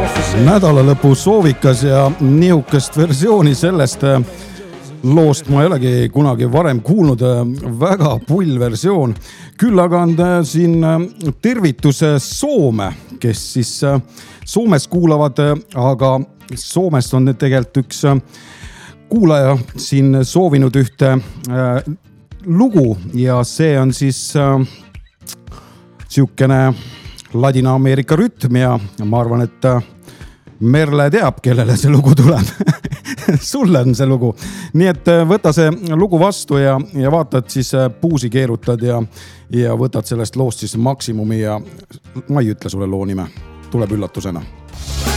Nädalalõpu soovikas ja nihukest versiooni sellest loost ma ei olegi kunagi varem kuulnud, väga pull versioon. Küll aga on siin tervituse Soome, kes siis Soomes kuulavad, aga Soomest on tegelikult üks kuulaja siin soovinud ühte lugu ja see on siis siukene Ladina-Ameerika rütm ja ma arvan, et Merle teab, kellele see lugu tuleb. Sulle on see lugu. Nii et võta see lugu vastu ja vaata, et siis puusi keerutad ja võtad sellest loost siis maksimumi ja ma ei ütle sulle loo nime. Tuleb üllatusena.